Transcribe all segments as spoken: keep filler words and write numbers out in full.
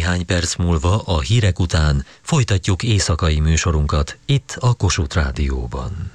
Néhány perc múlva a hírek után folytatjuk éjszakai műsorunkat itt a Kossuth Rádióban.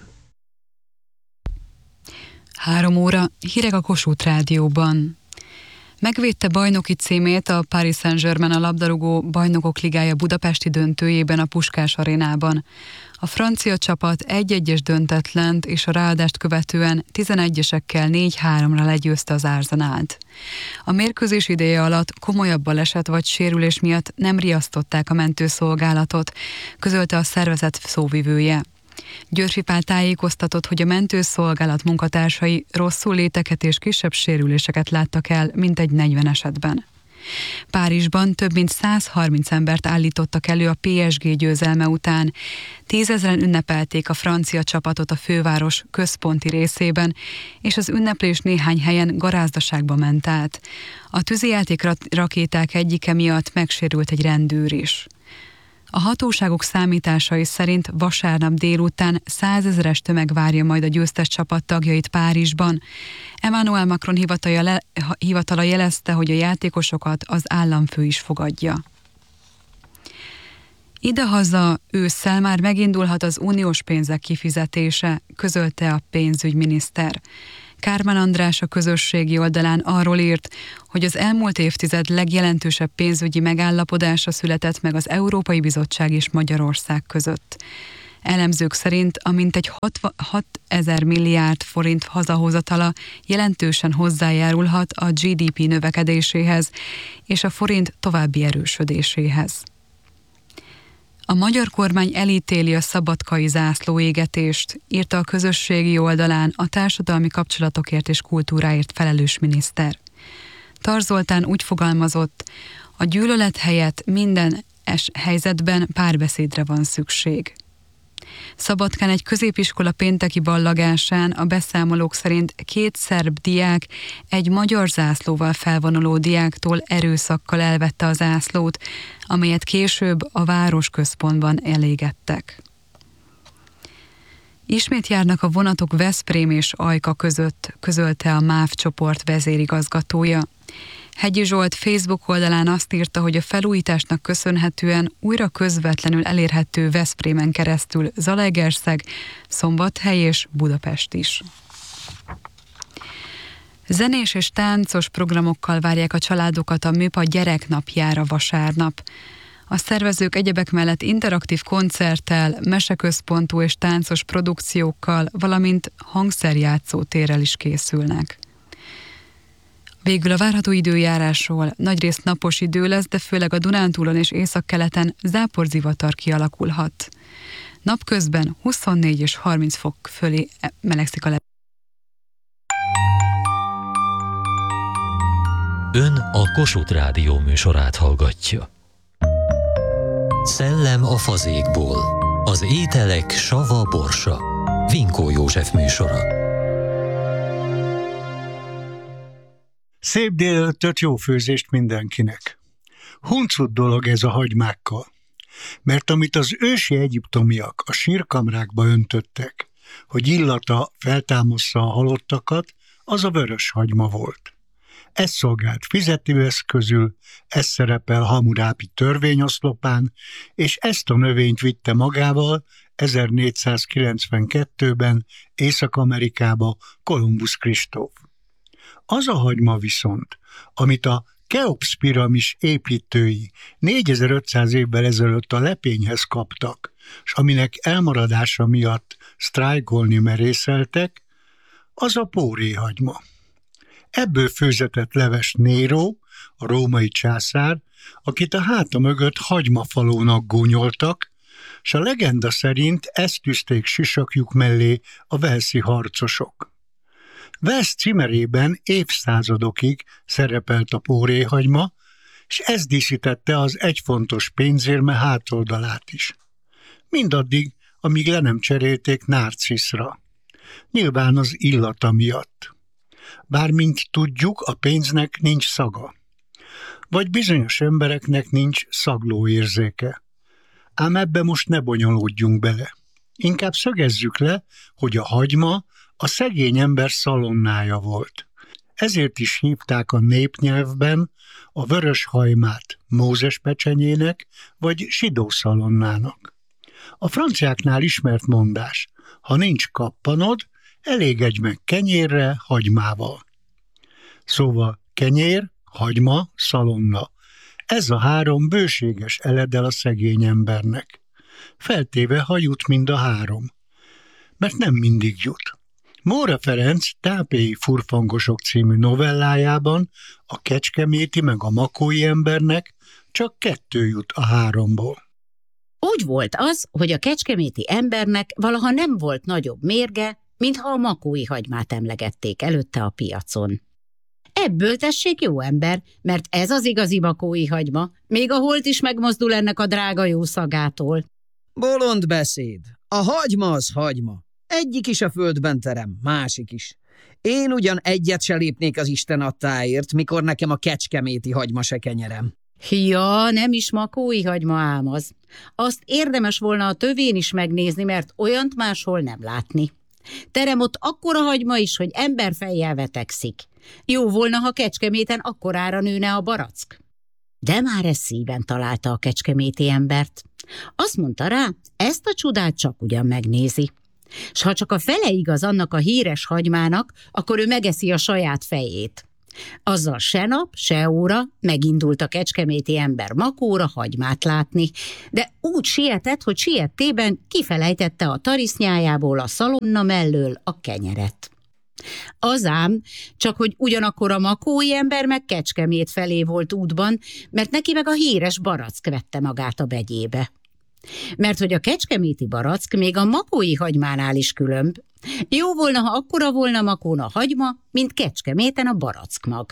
Három óra, hírek a Kossuth Rádióban. Megvédte bajnoki címét a Paris Saint-Germain a labdarúgó Bajnokok Ligája budapesti döntőjében a Puskás arénában. A francia csapat egy-egyes döntetlent és a ráadást követően tizenegyesekkel négy-háromra legyőzte az Arsenált. A mérkőzés ideje alatt komolyabb baleset vagy sérülés miatt nem riasztották a mentőszolgálatot, közölte a szervezet szóvivője. Györfi Pál tájékoztatott, hogy a mentőszolgálat munkatársai rosszul léteket és kisebb sérüléseket láttak el, mintegy negyven esetben. Párizsban több mint száz harminc embert állítottak elő a pé es gé győzelme után. Tízezren ünnepelték a francia csapatot a főváros központi részében, és az ünneplés néhány helyen garázdaságba ment át. A tűzijáték rakéták egyike miatt megsérült egy rendőr is. A hatóságok számításai szerint vasárnap délután százezeres tömeg várja majd a győztes csapat tagjait Párizsban. Emmanuel Macron hivatala jelezte, hogy a játékosokat az államfő is fogadja. Idehaza ősszel már megindulhat az uniós pénzek kifizetése, közölte a pénzügyminiszter. Kármán András a közösségi oldalán arról írt, hogy az elmúlt évtized legjelentősebb pénzügyi megállapodása született meg az Európai Bizottság és Magyarország között. Elemzők szerint a mintegy hatezer milliárd forint hazahozatala jelentősen hozzájárulhat a gé dé pé növekedéséhez és a forint további erősödéséhez. A magyar kormány elítéli a szabadkai zászlóégetést, írta a közösségi oldalán a társadalmi kapcsolatokért és kultúráért felelős miniszter. Tar Zoltán úgy fogalmazott, a gyűlölet helyett minden es helyzetben párbeszédre van szükség. Szabadkán egy középiskola pénteki ballagásán a beszámolók szerint két szerb diák egy magyar zászlóval felvonuló diáktól erőszakkal elvette a zászlót, amelyet később a városközpontban elégettek. Ismét járnak a vonatok Veszprém és Ajka között, közölte a MÁV csoport vezérigazgatója. Hegyi Zsolt Facebook oldalán azt írta, hogy a felújításnak köszönhetően újra közvetlenül elérhető Veszprémen keresztül Zalaegerszeg, Szombathely és Budapest is. Zenés és táncos programokkal várják a családokat a Műpa gyereknapjára vasárnap. A szervezők egyebek mellett interaktív koncerttel, meseközpontú és táncos produkciókkal, valamint hangszerjátszótérrel is készülnek. Végül a várható időjárásról: nagyrészt napos idő lesz, de főleg a Dunántúlon és északkeleten záporzivatar kialakulhat. Napközben huszonnégy és harminc fok fölé melegszik a le. Ön a Kossuth Rádió műsorát hallgatja. Szellem a fazékból. Az ételek sava borsa. Vinkó József műsora. Szép délelőtt, jó főzést mindenkinek. Huncut dolog ez a hagymákkal, mert amit az ősi egyiptomiak a sírkamrákba öntöttek, hogy illata feltámassza a halottakat, az a vörös hagyma volt. Ez szolgált fizetőeszközül, ez szerepel Hammurápi törvényoszlopán, és ezt a növényt vitte magával ezernégyszázkilencvenkettőben Észak-Amerikába Kolumbusz Kristóf. Az a hagyma viszont, amit a Keops piramis építői négyezer-ötszáz évvel ezelőtt a lepényhez kaptak, s aminek elmaradása miatt sztrájkolni merészeltek, az a póréhagyma. Ebből főzetett leves Néró, a római császár, akit a háta mögött hagymafalónak gúnyoltak, s a legenda szerint ezt tűzték sisakjuk mellé a velszi harcosok. Velsz címerében évszázadokig szerepelt a póréhagyma, és ez díszítette az egyfontos pénzérme hátoldalát is. Mindaddig, amíg le nem cserélték nárciszra. Nyilván az illata miatt. Bár mint tudjuk, a pénznek nincs szaga. Vagy bizonyos embereknek nincs szaglóérzéke. Ám ebbe most ne bonyolódjunk bele. Inkább szögezzük le, hogy a hagyma a szegény ember szalonnája volt. ezért is hívták a népnyelvben a vöröshajmát mózespecsenyének vagy zsidószalonnának. A franciáknál ismert mondás, ha nincs kappanod, elégedj meg kenyérre, hagymával. Szóval kenyér, hagyma, szalonna. Ez a három bőséges eledel a szegény embernek. Feltéve, ha jut mind a három. Mert nem mindig jut. Móra Ferenc Tápélyi furfangosok című novellájában a kecskeméti meg a makói embernek csak kettő jut a háromból. Úgy volt az, hogy a kecskeméti embernek valaha nem volt nagyobb mérge, mintha a makói hagymát emlegették előtte a piacon. Ebből tessék jó ember, mert ez az igazi makói hagyma, még a holt is megmozdul ennek a drága jó szagától. Bolond beszéd. A hagyma az hagyma. Egyik is a földben terem, másik is. Én ugyan egyet se lépnék az Isten adtáért, mikor nekem a kecskeméti hagyma se kenyerem. Ja, nem is makói hagyma ám az. Azt érdemes volna a tövén is megnézni, mert olyant máshol nem látni. Terem ott akkora hagyma is, hogy emberfejjel vetekszik. Jó volna, ha Kecskeméten akkorára nőne a barack. De már ez szíven találta a kecskeméti embert. Azt mondta rá, ezt a csodát csak ugyan megnézi. S ha csak a fele igaz annak a híres hagymának, akkor ő megeszi a saját fejét. Azzal se nap, se óra megindult a kecskeméti ember Makóra hagymát látni, de úgy sietett, hogy siettében kifelejtette a tarisznyájából a szalonna mellől a kenyeret. Az ám, csak hogy ugyanakkor a makói ember meg Kecskemét felé volt útban, mert neki meg a híres barack vette magát a begyébe. Mert hogy a kecskeméti barack még a makói hagymánál is különb. Jó volna, ha akkora volna Makón a hagyma, mint Kecskeméten a barackmag.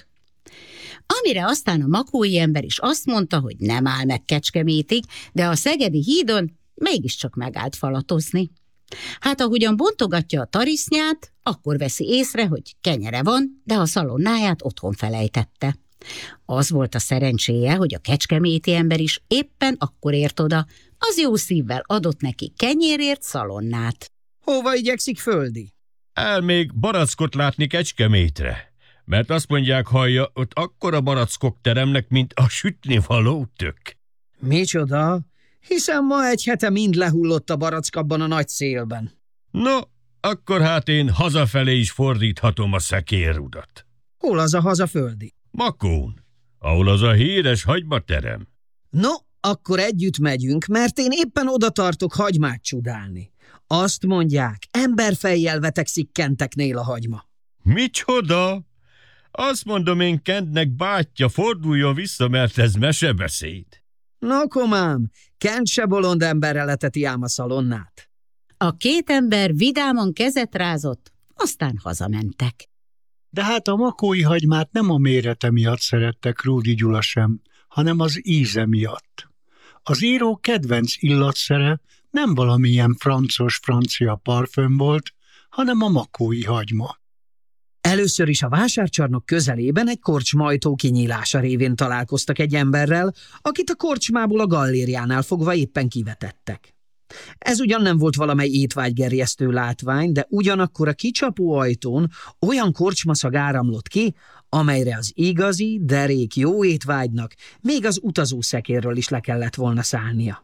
Amire aztán a makói ember is azt mondta, hogy nem áll meg Kecskemétig, de a szegedi hídon mégiscsak megállt falatozni. Hát ahogyan bontogatja a tarisznyát, akkor veszi észre, hogy kenyere van, de a szalonnáját otthon felejtette. Az volt a szerencséje, hogy a kecskeméti ember is éppen akkor ért oda, az jó szívvel adott neki kenyérért szalonnát. Hova igyekszik, földi? El még barackot látni Kecskemétre, mert azt mondják, hallja, ott akkora barackok teremnek, mint a sütni való tök. Micsoda? Hiszen ma egy hete mind lehullott a barack abban a nagy szélben. No, akkor hát én hazafelé is fordíthatom a szekérrudat. Hol az a haza, földi? Makón, ahol az a híres hagymaterem. No, akkor együtt megyünk, mert én éppen oda tartok hagymát csodálni. Azt mondják, emberfejjel vetekszik Kenteknél a hagyma. Micsoda? Azt mondom én Kentnek, bátyja, forduljon vissza, mert ez mesebeszéd. No, komám, Kent se bolond emberre leteti ám a szalonnát. A két ember vidáman kezet rázott, aztán hazamentek. De hát a makói hagymát nem a mérete miatt szerette Krúdy Gyula sem, hanem az íze miatt. Az író kedvenc illatszere nem valamilyen francos francia parfüm volt, hanem a makói hagyma. Először is a vásárcsarnok közelében egy korcsmajtó kinyílása révén találkoztak egy emberrel, akit a korcsmából a gallériánál fogva éppen kivetettek. Ez ugyan nem volt valamely étvágygerjesztő látvány, de ugyanakkor a kicsapó ajtón olyan korcsmaszag áramlott ki, amelyre az igazi, derék jó étvágynak még az utazószekérről is le kellett volna szállnia.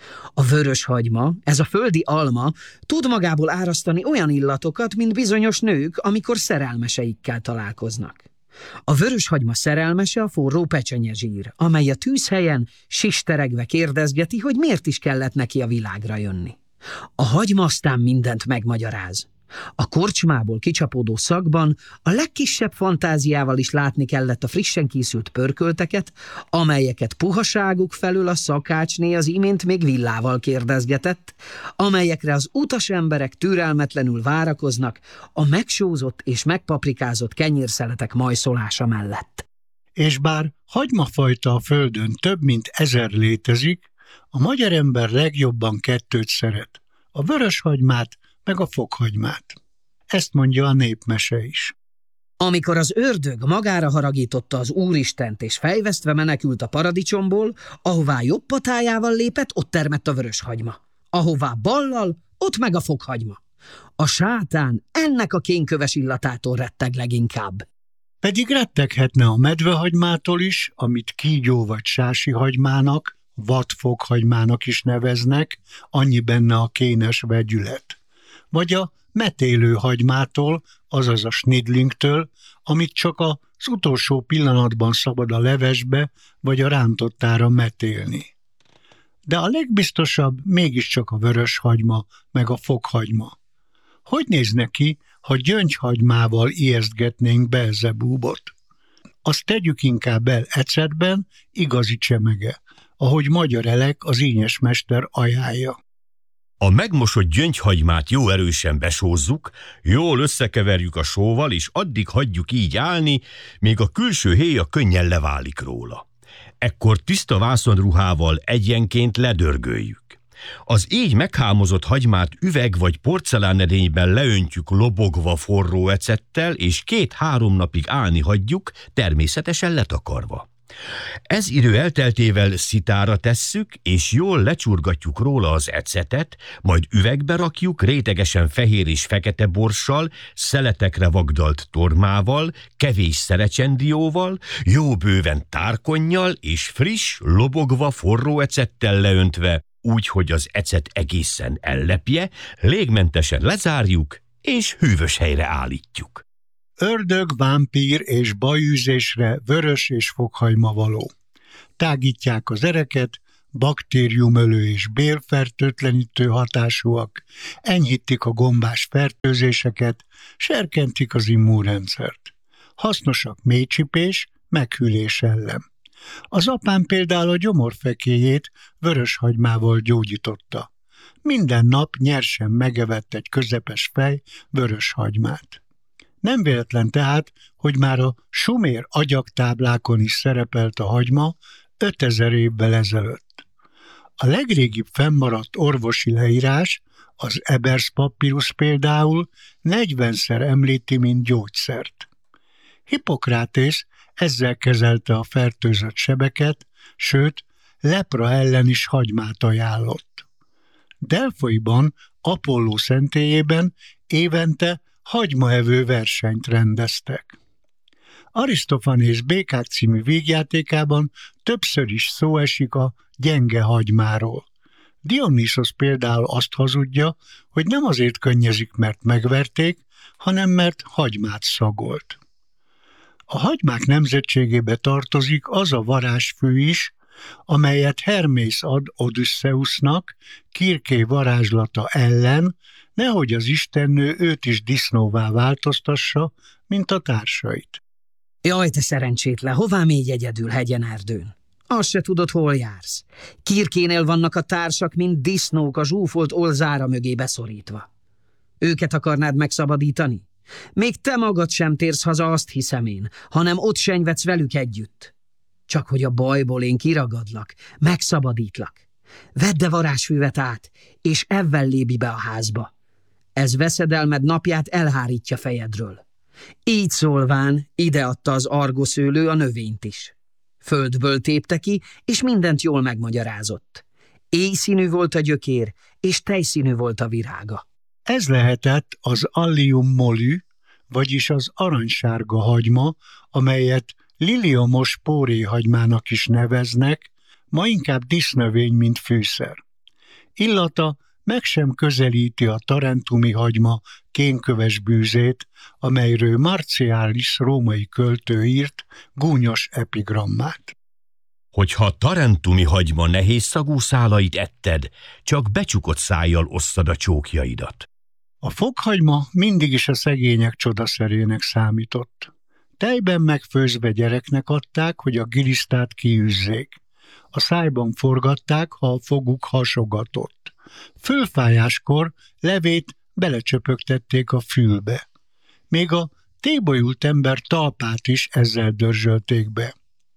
A vörös hagyma, ez a földi alma, tud magából árasztani olyan illatokat, mint bizonyos nők, amikor szerelmeseikkel találkoznak. A vörös hagyma szerelmese a forró pecsenyezsír, amely a tűzhelyen sisteregve kérdezgeti, hogy miért is kellett neki a világra jönni. A hagyma aztán mindent megmagyaráz. A korcsmából kicsapódó szagban a legkisebb fantáziával is látni kellett a frissen készült pörkölteket, amelyeket puhaságuk felől a szakácsné az imént még villával kérdezgetett, amelyekre az utas emberek türelmetlenül várakoznak a megsózott és megpaprikázott kenyérszeletek majszolása mellett. És bár hagymafajta a földön több mint ezer létezik, a magyar ember legjobban kettőt szeret, a vörös hagymát meg a fokhagymát. Ezt mondja a népmese is. Amikor az ördög magára haragította az Úristent és fejvesztve menekült a paradicsomból, ahová jobb patájával lépett, ott termett a vörös hagyma. Ahová ballal, ott meg a fokhagyma. A sátán ennek a kénköves illatától retteg leginkább. Pedig retteghetne a medvehagymától is, amit kígyó vagy sási hagymának, vadfoghagymának is neveznek, annyi benne a kénes vegyület. Vagy a metélő hagymától, azaz a snidlingtől, amit csak az utolsó pillanatban szabad a levesbe vagy a rántottára metélni. De a legbiztosabb mégiscsak a vöröshagyma meg a fokhagyma. Hogy néz neki, ha gyöngyhagymával ijesztgetnénk Belzebúbot? Azt tegyük inkább el ecetben, igazi csemege, ahogy Magyar Elek az ínyesmester ajánlja. A megmosott gyöngyhagymát jó erősen besózzuk, jól összekeverjük a sóval, és addig hagyjuk így állni, míg a külső héja könnyen leválik róla. Ekkor tiszta vászonruhával egyenként ledörgöljük. Az így meghámozott hagymát üveg vagy porcelánedényben leöntjük lobogva forró ecettel, és két-három napig állni hagyjuk, természetesen letakarva. Ez idő elteltével szitára tesszük, és jól lecsurgatjuk róla az ecetet, majd üvegbe rakjuk rétegesen fehér és fekete borssal, szeletekre vagdalt tormával, kevés szerecsendióval, jó bőven tárkonnyal és friss, lobogva forró ecettel leöntve, úgy, hogy az ecet egészen ellepje, légmentesen lezárjuk, és hűvös helyre állítjuk. Ördög, vámpír és bajűzésre vörös és fokhagyma való. Tágítják az ereket, baktériumölő és bélfertőtlenítő hatásúak, enyhítik a gombás fertőzéseket, serkentik az immunrendszert. Hasznosak mélycsipés, meghűlés ellen. Az apám például a gyomorfekélyét vöröshagymával gyógyította. Minden nap nyersen megevett egy közepes fej vöröshagymát. Nem véletlen tehát, hogy már a sumér agyagtáblákon is szerepelt a hagyma ötezer évvel ezelőtt. A legrégibb fennmaradt orvosi leírás, az Ebers papírus például negyvenszer említi, mint gyógyszert. Hippokrátész ezzel kezelte a fertőzött sebeket, sőt, lepra ellen is hagymát ajánlott. Delfoiban, Apolló szentélyében évente hagymaevő versenyt rendeztek. Arisztofanész Békák című vígjátékában többször is szó esik a gyenge hagymáról. Dionysos például azt hazudja, hogy nem azért könnyezik, mert megverték, hanem mert hagymát szagolt. A hagymák nemzetségébe tartozik az a varázsfű is, amelyet Hermész ad Odüsszeusznak Kirké varázslata ellen, nehogy az istennő őt is disznóvá változtassa, mint a társait. Jaj, te szerencsétlen, hová mégy egyedül hegyen erdőn? Azt se tudod, hol jársz. Kirkénél vannak a társak, mint disznók a zsúfolt olzára mögé beszorítva. Őket akarnád megszabadítani? Még te magad sem térsz haza, azt hiszem én, hanem ott senyvedsz velük együtt. Csak hogy a bajból én kiragadlak, megszabadítlak. Vedd a varázsfüvet át, és evvel lébi be a házba. Ez veszedelmed napját elhárítja fejedről. Így szólván ideadta az argoszőlő a növényt is. Földből tépte ki, és mindent jól megmagyarázott. Éjszínű volt a gyökér, és tejszínű volt a virága. Ez lehetett az Allium molű, vagyis az aranysárga hagyma, amelyet liliomos póréhagymának is neveznek, ma inkább dísznövény, mint fűszer. Illata meg sem közelíti a tarentumi hagyma kénköves bűzét, amelyről Marcialis római költő írt gúnyos epigrammát. Hogyha tarentumi hagyma nehéz szagú szálait etted, csak becsukott szájjal osszad a csókjaidat. A fokhagyma mindig is a szegények csodaszerének számított. Tejben megfőzve gyereknek adták, hogy a gilisztát kiűzzék. A szájban forgatták, ha a foguk hasogatott. Fölfájáskor levét belecsöpögtették a fülbe. Még a tébolyult ember talpát is ezzel dörzsölték be.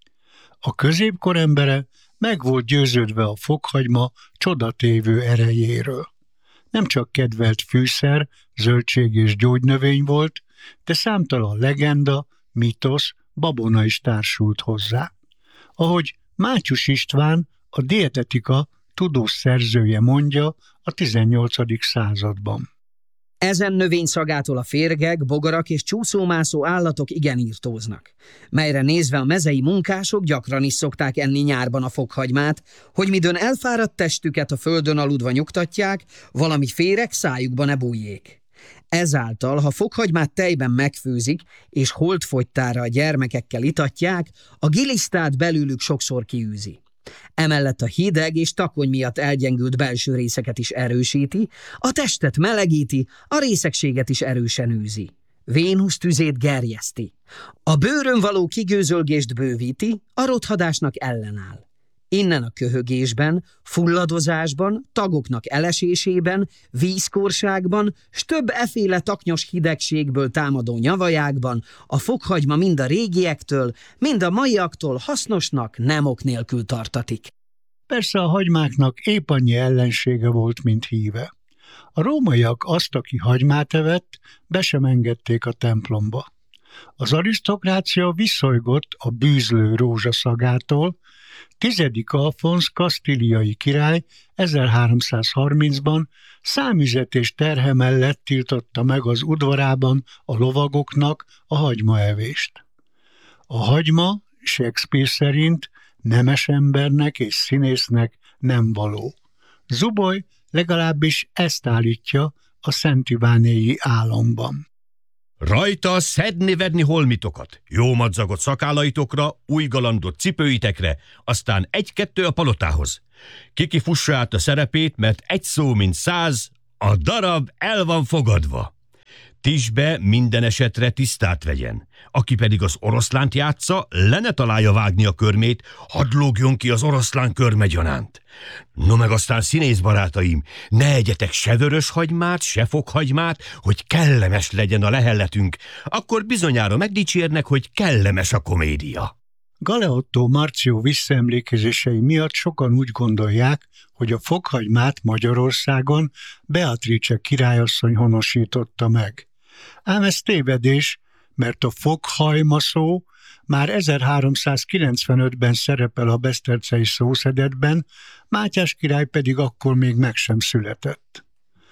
A középkor embere meg volt győződve a fokhagyma csodatévő erejéről. Nem csak kedvelt fűszer, zöldség és gyógynövény volt, de számtalan legenda, mitosz, babona is társult hozzá. Ahogy Mátyus István, a dietetika tudós szerzője mondja a tizennyolcadik században. Ezen növény szagától a férgek, bogarak és csúszómászó állatok igen írtóznak, melyre nézve a mezei munkások gyakran is szokták enni nyárban a fokhagymát, hogy midőn elfáradt testüket a földön aludva nyugtatják, valami féreg szájukba ne bújjék. Ezáltal, ha fokhagymát tejben megfőzik, és holtfogytára a gyermekekkel itatják, a gilisztrát belőlük sokszor kiűzi. Emellett a hideg és takony miatt elgyengült belső részeket is erősíti, a testet melegíti, a részegséget is erősen űzi. Vénusz tüzét gerjeszti. A bőrön való kigőzölgést bővíti, a rothadásnak ellenáll. Innen a köhögésben, fulladozásban, tagoknak elesésében, vízkorságban, s több eféle taknyos hidegségből támadó nyavajákban a fokhagyma mind a régiektől, mind a maiaktól hasznosnak, nem ok nélkül tartatik. Persze a hagymáknak épp annyi ellensége volt, mint híve. A rómaiak azt, aki hagymát evett, be sem engedték a templomba. Az arisztokrácia viszolygott a bűzlő rózsaszagától. Tizedik Alfonz kasztíliai király ezerháromszázharmincban számüzet és terhe mellett tiltotta meg az udvarában a lovagoknak a hagymaevést. A hagyma Shakespeare szerint nemes embernek és színésznek nem való. Zuboly legalábbis ezt állítja a Szent Ivánéi álomban. Rajta szedni-vedni holmitokat, jó madzagot szakállaitokra, új galandot cipőitekre, aztán egy-kettő a palotához. Kiki fussa át a szerepét, mert egy szó mint száz, a darab el van fogadva. Tisbe minden esetre tisztát vegyen. Aki pedig az oroszlánt játsza, le ne találja vágni a körmét, hadd lógjon ki az oroszlán körmegyanánt. No meg aztán színész barátaim, ne egyetek se vörös hagymát, se fokhagymát, hogy kellemes legyen a lehelletünk, akkor bizonyára megdicsérnek, hogy kellemes a komédia. Galeotto Marcio visszaemlékezései miatt sokan úgy gondolják, hogy a fokhagymát Magyarországon Beatrice királyasszony honosította meg. Ám ez tévedés, mert a fokhajma szó már ezerháromszázkilencvenötben szerepel a besztercei szószedetben, Mátyás király pedig akkor még meg sem született.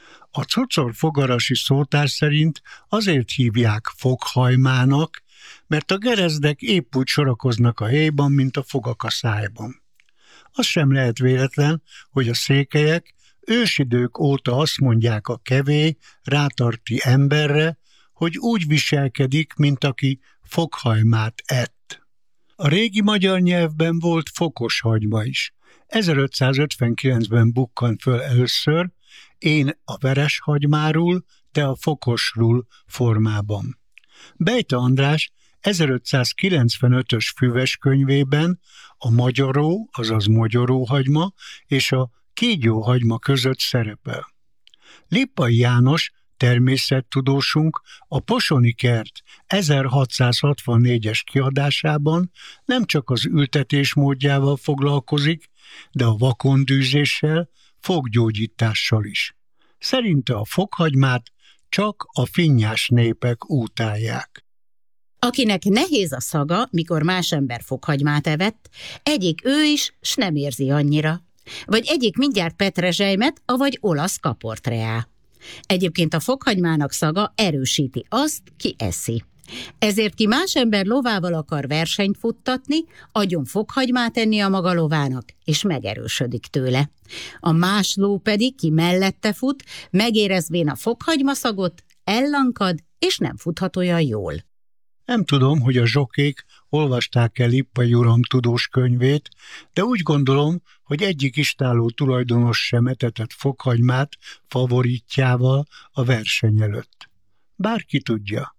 A cocor-fogarasi szótár szerint azért hívják fokhajmának, mert a gerezdek épp úgy sorakoznak a héjban, mint a fogak a szájban. Az sem lehet véletlen, hogy a székelyek ősidők óta azt mondják a kevély, rátarti emberre, hogy úgy viselkedik, mint aki fokhajmát ett. A régi magyar nyelvben volt fokos hagyma is. ezerötszázötvenkilencben bukkant föl először, én a veres hagymáról, te a fokosról formában. Bejte András ezerötszázkilencvenötös füves könyvében a magyaró, azaz magyaróhagyma és a kígyóhagyma között szerepel. Lippai János természettudósunk a Posoni Kert ezerhatszázhatvannégyes kiadásában nem csak az ültetés módjával foglalkozik, de a vakondűzéssel, foggyógyítással is. Szerinte a fokhagymát csak a finnyás népek útálják. Akinek nehéz a szaga, mikor más ember fokhagymát evett, egyik ő is, s nem érzi annyira. Vagy egyik mindjárt petrezselymet, avagy olasz kaportreá. Egyébként a fokhagymának szaga erősíti azt, ki eszi. Ezért ki más ember lovával akar versenyt futtatni, adjon fokhagymát enni a maga lovának, és megerősödik tőle. A más ló pedig, ki mellette fut, megérezvén a fokhagyma szagot, ellankad, és nem futhat olyan jól. Nem tudom, hogy a zsokék olvasták-e Lippai uram tudós könyvét, de úgy gondolom, hogy egyik istálló tulajdonos sem etetett fokhagymát favoritjával a verseny előtt. Bárki tudja.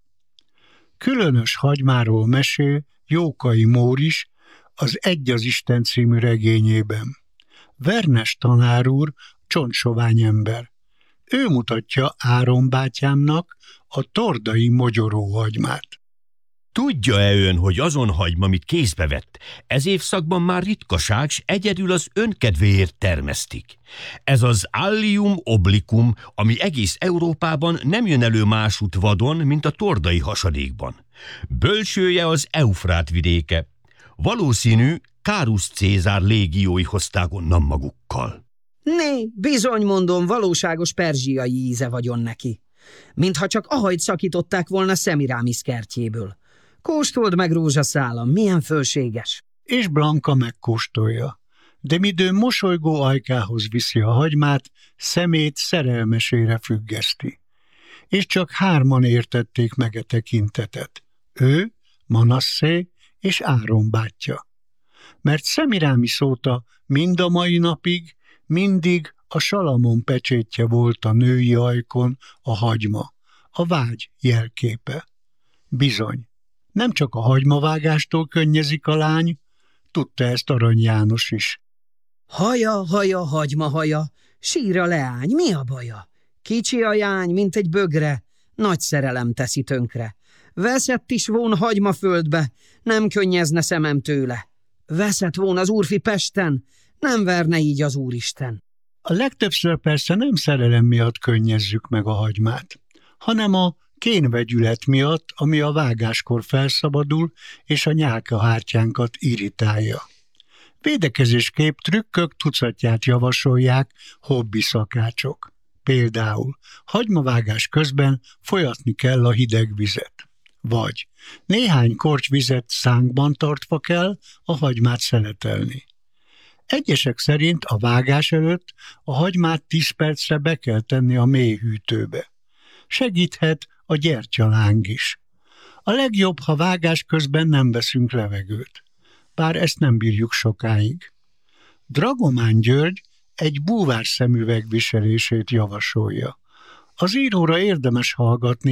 Különös hagymáról mesél Jókai Móris az Egy az Isten című regényében. Vernes tanár úr csontsovány ember. Ő mutatja Áron bátyámnak a tordai mogyoróhagymát. Tudja-e ön, hogy azon hagyma, amit kézbe vett, ez évszakban már ritkaság, s egyedül az önkedvéért termesztik? Ez az Allium obliquum, ami egész Európában nem jön elő másút vadon, mint a tordai hasadékban. Bölcsője az Eufrát vidéke. Valószínű, Kárusz Cézár légiói hozták onnan magukkal. Né, bizony mondom, valóságos perzsiai íze vagyon neki. Mintha csak ahajt szakították volna Semiramis kertjéből. Kóstold meg, rózsaszálam, milyen fölséges! És Blanka megkóstolja. De midőn mosolygó ajkához viszi a hagymát, szemét szerelmesére függeszti. És csak hárman értették meg e tekintetet. Ő, Manasszé és Áron bátyja. Mert Semiramis óta mind a mai napig mindig a Salamon pecsétje volt a női ajkon a hagyma, a vágy jelképe. Bizony, nem csak a hagymavágástól könnyezik a lány, tudta ezt Arany János is. Haja, haja, hagyma haja, sír a leány, mi a baja? Kicsi a jány, mint egy bögre, nagy szerelem teszi tönkre. Veszett is von hagyma földbe, nem könnyezne szemem tőle. Veszett von az úrfi Pesten, nem verne így az Úristen. A legtöbbször persze nem szerelem miatt könnyezzük meg a hagymát, hanem a kénvegyület miatt, ami a vágáskor felszabadul, és a nyálkahártyánkat irritálja. Védekezésképp trükkök tucatját javasolják hobbi szakácsok. Például hagymavágás közben folyatni kell a hideg vizet. Vagy néhány korty vizet szánkban tartva kell a hagymát szeletelni. Egyesek szerint a vágás előtt a hagymát tíz percre be kell tenni a mély hűtőbe. Segíthet a gyertyaláng is. A legjobb, ha vágás közben nem veszünk levegőt. Bár ezt nem bírjuk sokáig. Dragomán György egy búvár szemüveg viselését javasolja. Az íróra érdemes hallgatni,